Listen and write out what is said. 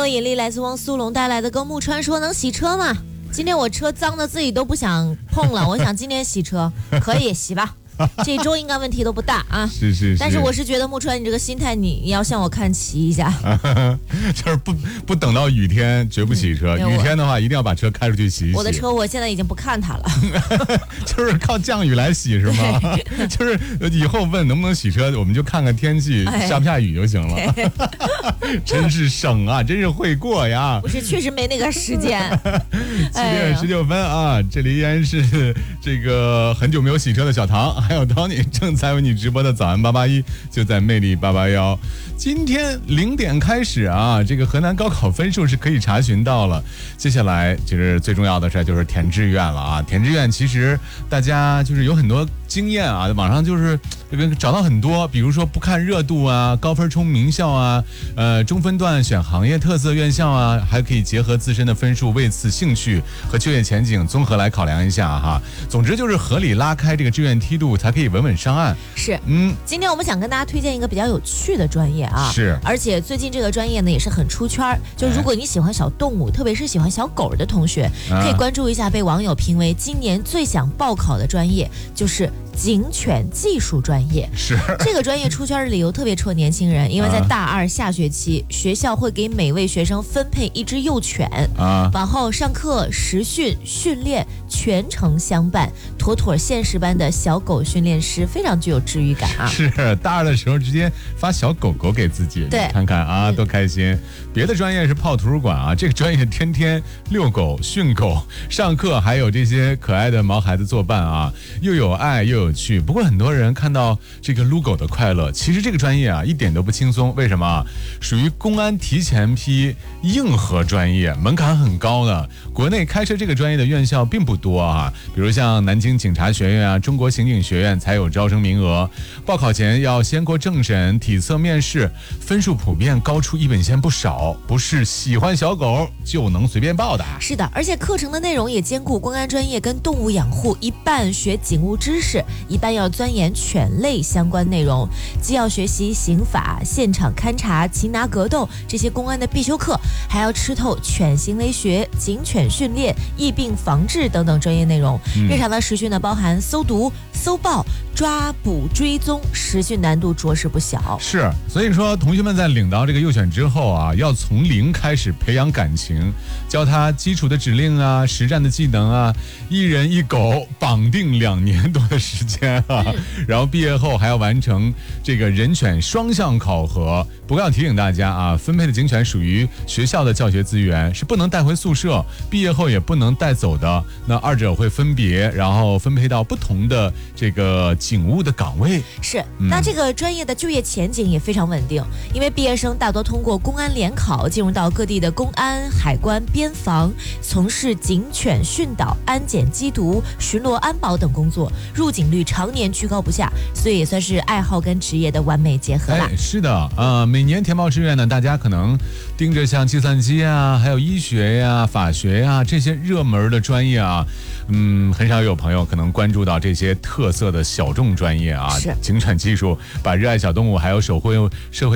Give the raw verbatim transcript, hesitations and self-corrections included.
引力来自汪苏泷带来的《跟木川说能洗车吗？今天我车脏的自己都不想碰了，我想今天洗车可以洗吧。这周应该问题都不大啊， 是是是。 但是我是觉得木川，你这个心态，你要向我看齐一下， 就是不不等到雨天绝不洗车，嗯、雨天的话一定要把车开出去洗一洗。 我的车我现在已经不看它了， 就是靠降雨来洗是吗？就是以后问能不能洗车，我们就看看天气，哎、下不下雨就行了。真是省啊，真是会过呀！ 不是，确实没那个时间。 七点十九分啊，这里依然是这个很久没有洗车的小唐。还有 Tony 正在为你直播的早安八八一，就在魅力八八幺。今天零点开始啊，这个河南高考分数是可以查询到了。接下来其实最重要的事就是填志愿了啊。填志愿其实大家就是有很多经验啊，网上就是找到很多，比如说不看热度啊，高分冲名校啊，呃，中分段选行业特色院校啊，还可以结合自身的分数、位次、兴趣和就业前景综合来考量一下哈。总之就是合理拉开这个志愿梯度，才可以稳稳上岸。 是，嗯，今天我们想跟大家推荐一个比较有趣的专业啊， 是， 而且最近这个专业呢也是很出圈，就如果你喜欢小动物，哎、特别是喜欢小狗的同学，可以关注一下被网友评为今年最想报考的专业，就是警犬技术专业。 是， 这个专业出圈的理由特别戳年轻人，因为在大二下学期，学校会给每位学生分配一只幼犬啊，往后上课、实训、训练全程相伴，妥妥现实般的小狗训练师，非常具有治愈感啊！ 是，大二的时候直接发小狗狗给自己， 对， 看看啊，多开心。别的专业是泡图书馆啊，这个专业天天遛狗、训狗，上课还有这些可爱的毛孩子作伴啊，又有爱又有趣。不过很多人看到这个撸狗的快乐，其实这个专业啊一点都不轻松。为什么？属于公安提前批硬核专业，门槛很高的。国内开设这个专业的院校并不多啊，比如像南京警察学院啊、中国刑警学院才有招生名额。报考前要先过政审、体测面试，分数普遍高出一本线不少，不是喜欢小狗就能随便报的。 是的，而且课程的内容也兼顾公安专业跟动物养护，一半学警务知识，一半要钻研犬类相关内容，既要学习刑法、现场勘查、擒拿格斗这些公安的必修课，还要吃透犬行为学、警犬训练、疫病防治等等专业内容。嗯、日常的实训呢，包含搜毒、搜报、抓捕、追踪，实训难度着实不小。 是，所以说同学们在领到这个幼犬之后啊，要从零开始培养感情，教他基础的指令啊、实战的技能啊，一人一狗绑定两年多的时间啊，然后毕业后还要完成这个人犬双向考核。不过要提醒大家啊，分配的警犬属于学校的教学资源，是不能带回宿舍，毕业后也不能带走的。那二者会分别，然后分配到不同的这个警务的岗位。 是，嗯、那这个专业的就业前景也非常稳定，因为毕业生大多通过公安联考进入到各地的公安、海关、边防，从事警犬训导、安检缉毒、巡逻安保等工作，入警率常年居高不下，所以也算是爱好跟职业的完美结合啦。 哎、是的，呃，每年填报志愿呢，大家可能盯着像计算机啊，还有医学呀、啊、法学呀、啊、这些热门的专业啊，嗯，很少有朋友可能关注到这些特色的小众专业啊， 是警犬技术，把热爱小动物还有守护社会